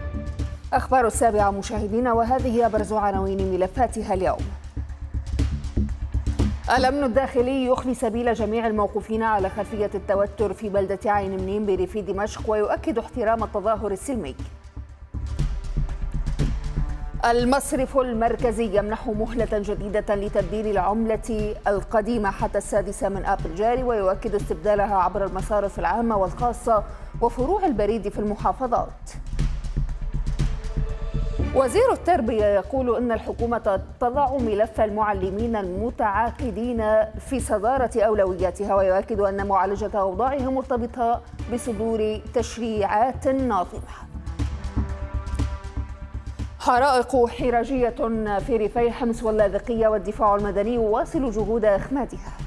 أخبار السابعة مشاهدينا، وهذه أبرز عناوين ملفاتها اليوم. الأمن الداخلي يخلي سبيل جميع الموقوفين على خلفية التوتر في بلدة عين منيم بريف دمشق، ويؤكد احترام التظاهر السلمي. المصرف المركزي يمنح مهلة جديدة لتبديل العملة القديمة حتى 6 من آب الجاري، ويؤكد استبدالها عبر المصارف العامة والخاصة وفروع البريد في المحافظات. وزير التربية يقول إن الحكومة تضع ملف المعلمين المتعاقدين في صدارة أولوياتها، ويؤكد أن معالجة أوضاعهم مرتبطة بصدور تشريعات ناظمة. حرائق حرجية في ريفي حمص واللاذقية، والدفاع المدني يواصل جهود إخمادها.